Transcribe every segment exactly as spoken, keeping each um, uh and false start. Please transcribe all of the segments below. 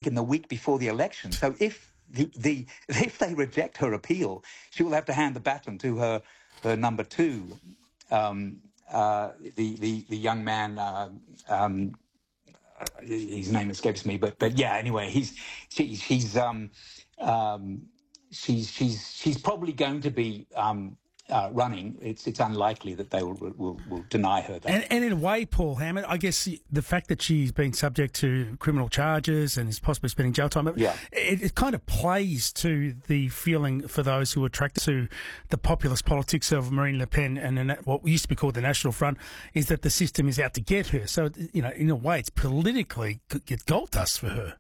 in the week before the election. So if the, the if they reject her appeal, she will have to hand the baton to her her number two, um, uh, the the the young man. Uh, um, his name escapes me, but but yeah. Anyway, he's she, she's um, um, she's she's she's probably going to be um, uh, running. It's it's unlikely that they will will, will deny her that. And, and in a way, Paul Hammond, I guess the fact that she's been subject to criminal charges and is possibly spending jail time, yeah. it, it kind of plays to the feeling for those who are attracted to the populist politics of Marine Le Pen and what used to be called the National Front, is that the system is out to get her. So, you know, in a way, it's politically it's gold dust for her.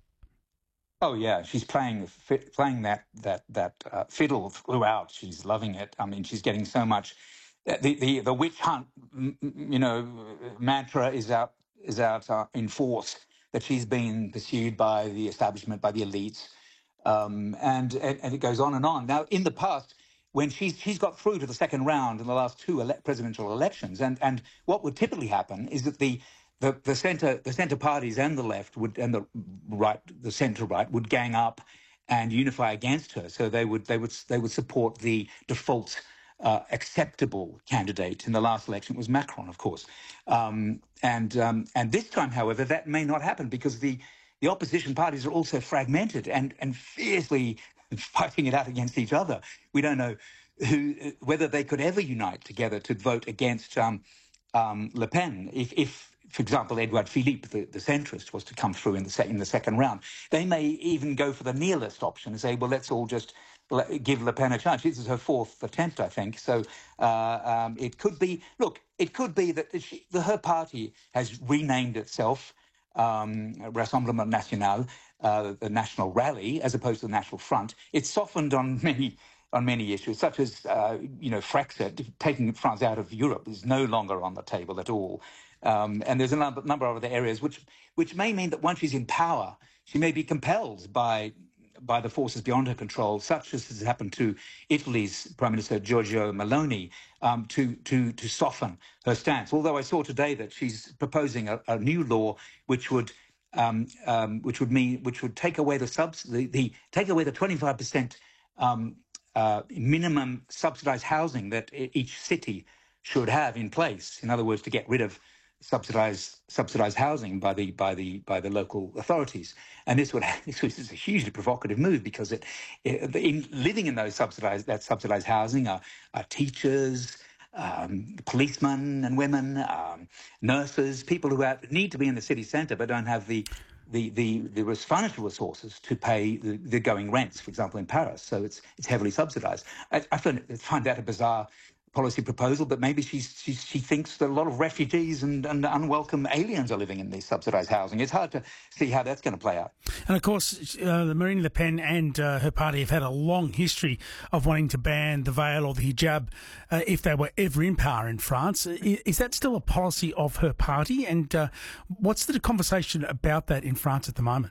Oh yeah, she's playing playing that that that uh, fiddle throughout. She's loving it. I mean, she's getting so much. The the the witch hunt, you know, mantra is out is out uh, in force. That she's been pursued by the establishment, by the elites, um, and, and and it goes on and on. Now, in the past, when she's she's got through to the second round in the last two ele- presidential elections, and and what would typically happen is that the The, the centre, the centre parties and the left would, and the right, the centre right would gang up and unify against her. So they would, they would, they would support the default uh, acceptable candidate. In the last election, it was Macron, of course. Um, and um, and this time, however, that may not happen because the the opposition parties are also fragmented and and fiercely fighting it out against each other. We don't know who whether they could ever unite together to vote against um, um, Le Pen if if. For example, Edouard Philippe, the, the centrist, was to come through in the, se- in the second round. They may even go for the nihilist option and say, well, let's all just let, give Le Pen a chance. This is her fourth attempt, I think. So uh, um, it could be, look, it could be that she, the, her party has renamed itself um, Rassemblement National, uh, the National Rally, as opposed to the National Front. It's softened on many on many issues, such as, uh, you know, Frexit, taking France out of Europe is no longer on the table at all. Um, and there's a number, number of other areas which which may mean that once she's in power, she may be compelled by by the forces beyond her control, such as has happened to Italy's Prime Minister Giorgio Meloni, um, to to to soften her stance. Although I saw today that she's proposing a, a new law which would um, um, which would mean which would take away the subs the, the take away the twenty-five percent um, uh, minimum subsidized housing that each city should have in place. In other words, to get rid of subsidized subsidized housing by the by the by the local authorities, and this would this is a hugely provocative move because it, it in living in those subsidized that subsidized housing are, are teachers, um, policemen and women, um, nurses, people who have, need to be in the city centre but don't have the the the, the financial resources to pay the, the going rents, for example, in Paris. So it's it's heavily subsidized. I, I find, find that a bizarre policy proposal, but maybe she's, she she thinks that a lot of refugees and, and unwelcome aliens are living in these subsidised housing. It's hard to see how that's going to play out. And of course, uh, Marine Le Pen and uh, her party have had a long history of wanting to ban the veil or the hijab uh, if they were ever in power in France. Is, is that still a policy of her party? And uh, what's the conversation about that in France at the moment?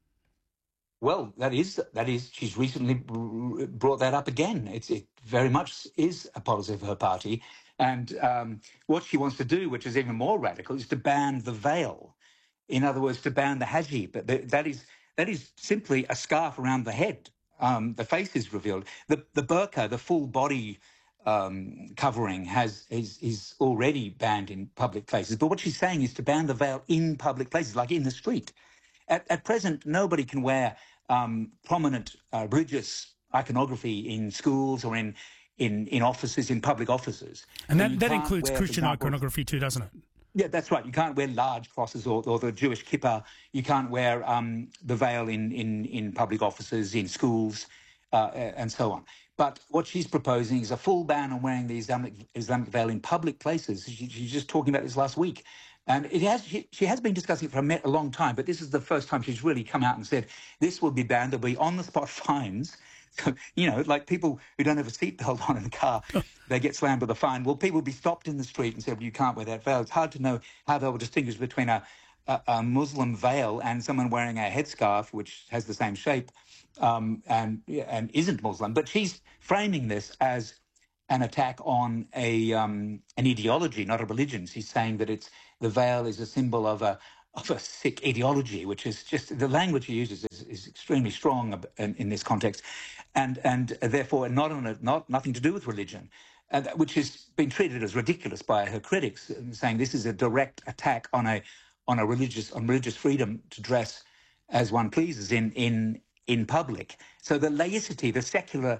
Well, that is that is. She's recently brought that up again. It's, it very much is a policy of her party, and um, what she wants to do, which is even more radical, is to ban the veil. In other words, to ban the hijab. But that is that is simply a scarf around the head. Um, the face is revealed. The the burqa, the full body um, covering, has is is already banned in public places. But what she's saying is to ban the veil in public places, like in the street. At, at present, nobody can wear um, prominent uh, religious iconography in schools or in, in, in offices, in public offices. And that, that includes wear, Christian example, iconography too, doesn't it? Yeah, that's right. You can't wear large crosses or, or the Jewish kippah. You can't wear um, the veil in, in, in public offices, in schools, uh, and so on. But what she's proposing is a full ban on wearing the Islamic, Islamic veil in public places. She, she's just talking about this last week. And it has, she, she has been discussing it for a, a long time, but this is the first time she's really come out and said, this will be banned. There'll be on-the-spot fines. So, you know, like people who don't have a seatbelt on in a car, they get slammed with a fine. Well, people will be stopped in the street and said, well, you can't wear that veil. It's hard to know how they will distinguish between a, a, a Muslim veil and someone wearing a headscarf, which has the same shape um, and, and isn't Muslim. But she's framing this as an attack on a um, an ideology, not a religion. She's saying that it's the veil is a symbol of a of a sick ideology, which is just the language he uses is, is extremely strong in, in this context, and and therefore not on a, not nothing to do with religion, uh, which has been treated as ridiculous by her critics, saying this is a direct attack on a on a religious on religious freedom to dress as one pleases in in in public. So the laicity, the secular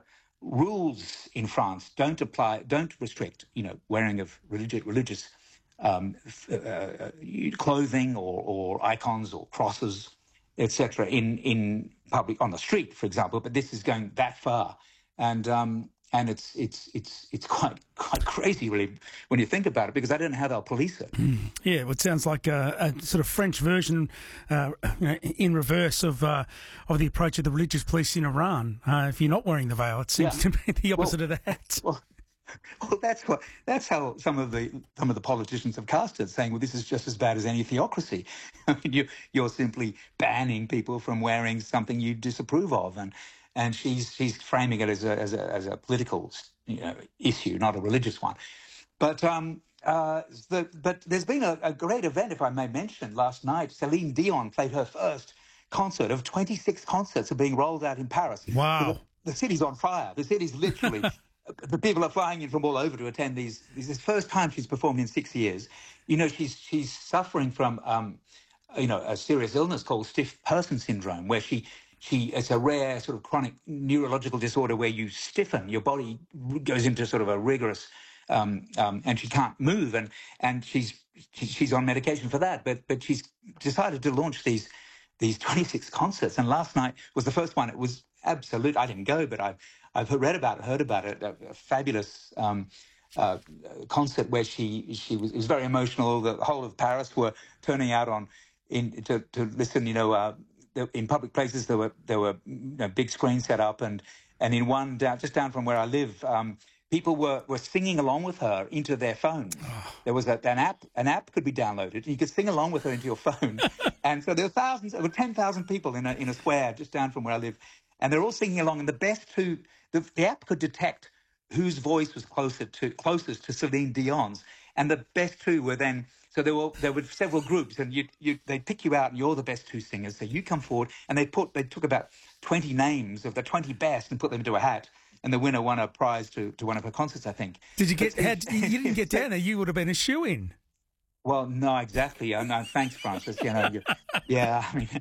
rules in France don't apply, don't restrict, you know, wearing of religious religious. Um, uh, clothing or, or icons or crosses, et cetera, in in public on the street, for example. But this is going that far, and um, and it's it's it's it's quite quite crazy, really, when you think about it, because I don't know how they'll police it. Mm. Yeah, well, it sounds like a, a sort of French version, uh, you know, in reverse of uh, of the approach of the religious police in Iran. Uh, if you're not wearing the veil, it seems yeah. to be the opposite well, of that. Well, Well, that's what that's how some of the some of the politicians have cast it, saying, "Well, this is just as bad as any theocracy. I mean, you, you're simply banning people from wearing something you disapprove of." And and she's she's framing it as a as a as a political, you know, issue, not a religious one. But um, uh, the but there's been a, a great event, if I may mention. Last night, Celine Dion played her first concert of twenty-six concerts are being rolled out in Paris. Wow! The, the city's on fire. The city's literally. The people are flying in from all over to attend these. This is the first time she's performed in six years. You know, she's she's suffering from, um, you know, a serious illness called stiff person syndrome, where she she it's a rare sort of chronic neurological disorder where you stiffen, your body goes into sort of a rigorous, um, um, and she can't move, and and she's she's on medication for that. But but she's decided to launch these these twenty-six concerts, and last night was the first one. It was absolute. I didn't go, but I. I've read about it, heard about it. A, a fabulous um, uh, concert where she she was, it was very emotional. The whole of Paris were turning out on in to, to listen. You know, uh, in public places there were there were you know, big screens set up, and and in one down just down from where I live, um, people were, were singing along with her into their phones. Oh. There was a, an app an app could be downloaded, and you could sing along with her into your phone. And so there were thousands, there were ten thousand people in a in a square just down from where I live, and they're all singing along. And the best two. The, the app could detect whose voice was closer to closest to Celine Dion's, and the best two were then. So there were there were several groups, and you you they'd pick you out, and you're the best two singers. So you come forward, and they put they took about twenty names of the twenty best and put them into a hat, and the winner won a prize to, to one of her concerts, I think. Did you get? Had, you didn't get down there. You would have been a shoo-in. Well, no, exactly. Uh, no, thanks, Francis. You know, you, yeah, I mean,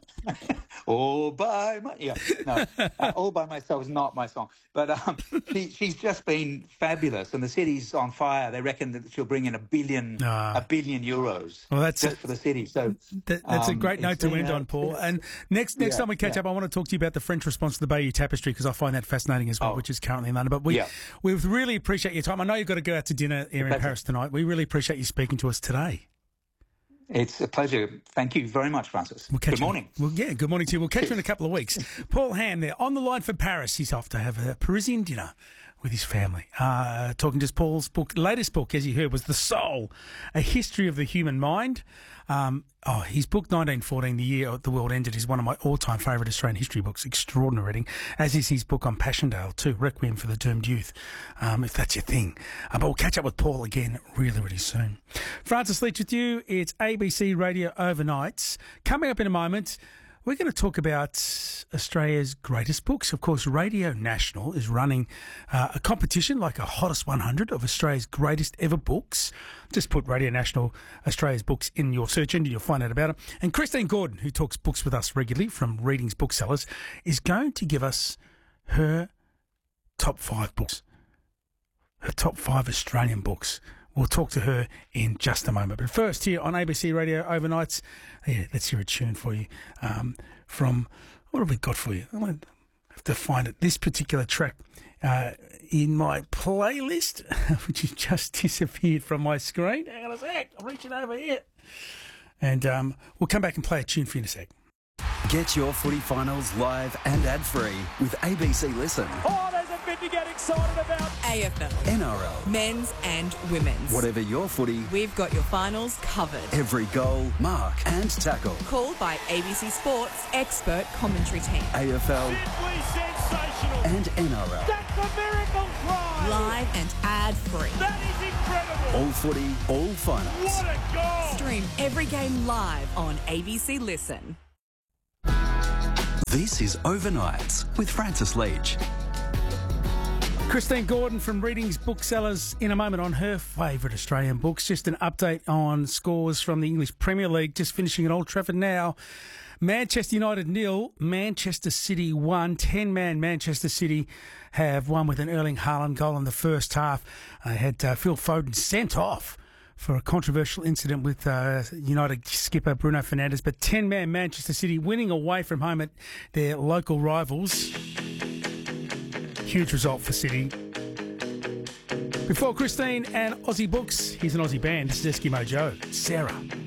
all by my, yeah, no, uh, all by myself is not my song. But um, she, she's just been fabulous, and the city's on fire. They reckon that she'll bring in a billion, ah. a billion euros. Well, that's just it. for the city. So that, that's um, a great note to end a, on, Paul. And next, next yeah, time we catch yeah. up, I want to talk to you about the French response to the Bayeux Tapestry, because I find that fascinating as well, oh. which is currently in London. But we, yeah. we really appreciate your time. I know you've got to go out to dinner here in Paris tonight. We really appreciate you speaking to us today. It's a pleasure. Thank you very much, Francis. We'll good morning. You. Well, yeah, good morning to you. We'll catch you in a couple of weeks. Paul Hand there on the line for Paris. He's off to have a Parisian dinner with his family. Uh, talking to Paul's book, latest book, as you heard, was The Soul, A History of the Human Mind. Um, oh, his book, nineteen fourteen, The Year the World Ended, is one of my all-time favourite Australian history books. Extraordinary reading, as is his book on Passchendaele too, Requiem for the Doomed Youth, um, if that's your thing. Uh, but we'll catch up with Paul again really, really soon. Francis Leach with you. It's A B C Radio Overnights. Coming up in a moment, we're going to talk about Australia's greatest books. Of course, Radio National is running uh, a competition like a Hottest one hundred of Australia's greatest ever books. Just put Radio National Australia's books in your search engine, you'll find out about it. And Christine Gordon, who talks books with us regularly from Readings Booksellers, is going to give us her top five books, her top five Australian books. We'll talk to her in just a moment. But first, here on A B C Radio Overnights, yeah, let's hear a tune for you um, from, what have we got for you? I have to find it. This particular track uh, in my playlist, which has just disappeared from my screen. Hang on a sec. I'm reaching over here. And um, we'll come back and play a tune for you in a sec. Get your footy finals live and ad-free with A B C Listen. Oh, there's a bit to get excited about A F L, N R L, men's and women's. whatever your footy, We've got your finals covered. every goal, mark and tackle. Called by A B C Sports expert commentary team. A F L simply sensational. and N R L. That's a miracle try. Live and ad-free. That is incredible. All footy, all finals. What a goal. Stream every game live on A B C Listen. This is Overnights with Francis Leach. Christine Gordon from Readings Booksellers in a moment on her favourite Australian books. Just an update on scores from the English Premier League, just finishing at Old Trafford now. Manchester United nil, Manchester City one. Ten-man Manchester City have won with an Erling Haaland goal in the first half. They had uh, Phil Foden sent off for a controversial incident with uh, United skipper Bruno Fernandes. But ten-man Manchester City winning away from home at their local rivals. Huge result for City. Before Christine and Aussie Books, here's an Aussie band. This is Eskimo Joe, Sarah.